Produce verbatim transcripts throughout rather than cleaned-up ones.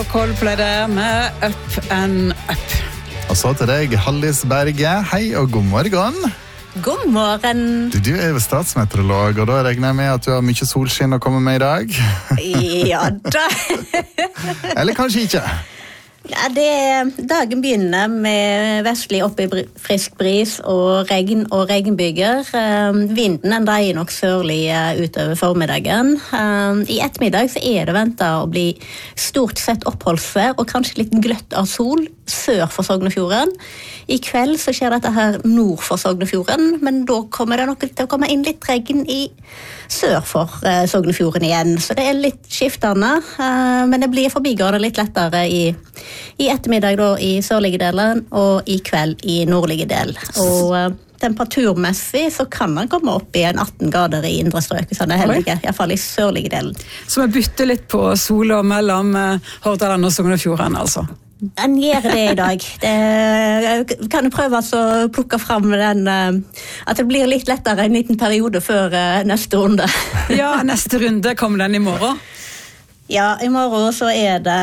Coldplay der med Up and Up. Og så til deg, Hallis Berge. Hei og god morgen. God morgen. Du, du er jo statsmeteorolog, og da regner jeg med at du har mye solskinn å komme med i dag. Ja da. Eller kanskje ikke. Ja, det, dagen begynner med vestlig oppe i frisk bris og regn og regnbyger. Um, vinden den dreier nok sørlig utover formiddagen. Um, I ettermiddag så er det ventet å bli stort sett oppholdsvær og kanskje litt gløtt av sol sør for Sognefjorden. I kveld så skjer dette her nord for Sognefjorden, men da kommer det nok til å komme inn litt regn i sør for uh, Sognefjorden igjen. Så det er litt skiftende, uh, men det blir forbigående litt lettere i I ettermiddag da, i sørlige delen, og i kveld i nordlige del. Og uh, temperaturmessig så kan man komme opp i en atten grader i indre strøk, hvis han er heldig, i hvert fall i sørlige delen. Så vi bytter litt på sol og mellom uh, Hordaland og Sognefjorden, altså? Den gjør det i dag. Det, kan du prøve å plukke frem den, uh, at det blir litt lettere en liten periode før uh, neste runde. Ja, neste runde kommer den i morgen. Ja, i morgen så er det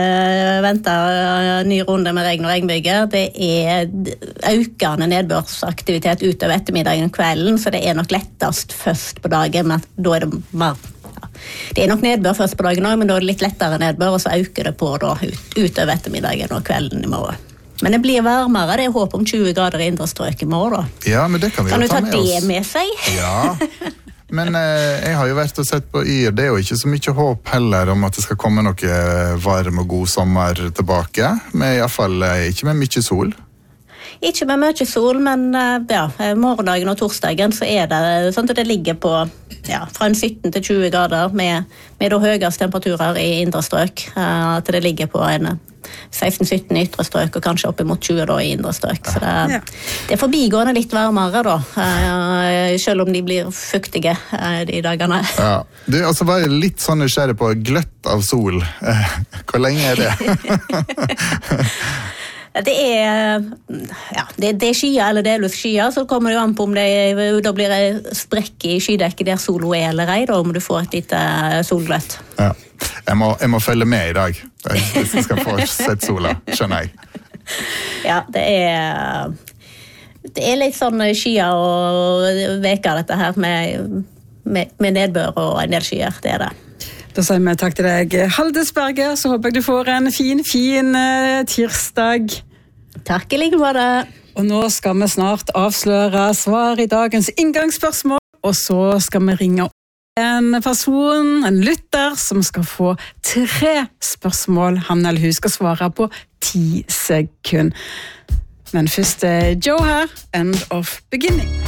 ventet ny runde med regn og regnbyger. Det er økende nedbørsaktivitet utover ettermiddagen og kvelden, så det er nok lettest først på dagen, men da er det mer... Ja. Det er nok nedbør først på dagen også, men da er det litt lettere nedbør, og så øker det på da, ut, utover ettermiddagen og kvelden i morgen. Men det blir varmere, det er håp om tjue grader i indre strøk i morgen da. Ja, men det kan vi kan jo ta med oss. Kan du ta det med seg? Ja. Men eh, jeg har jo vært og sett på Yr, det er jo ikke så mye håp heller om at det skal komme noe varm og god sommer tilbake, men i hvert fall eh, ikke med mye sol. Ikke med mye sol, men ja, morgendagen og torsdagen så er det sånn at det ligger på ja, fra en sytten til tjue grader med, med de høyeste temperaturer i indre strøk, at det ligger på en seksten sytten i ytre strøk og kanskje opp imot tjue da, i indre strøk. Så det, ja. Det er forbigående litt varmere da, selv om de blir fuktige de dagene. Ja, du, altså var jeg litt sånn nysgjerrig på gløtt av sol. Hvor lenge er det? Det er, ja, det, det er skyer eller delvis skyer, så kommer det jo an på om det da blir det sprekk i skydekket der solo er eller ei, da, om du får et lite solgløtt. Ja, jeg må, jeg må følge med i dag, hvis jeg skal få sett sola, skjønner jeg. Ja, det er, det er litt sånn skyer og veker dette her med, med, med nedbør og en del skyer, det er det. Da sier vi takk til deg, Hallis Berge, så håper jeg du får en fin, fin uh, tirsdag. Takk i like måte. Og nå skal vi snart avsløre svar i dagens inngangsspørsmål, og så skal vi ringe en person, en lytter, som skal få tre spørsmål. Han eller hun skal svare på ti sekunder. Men først er Joe her, End of Beginning.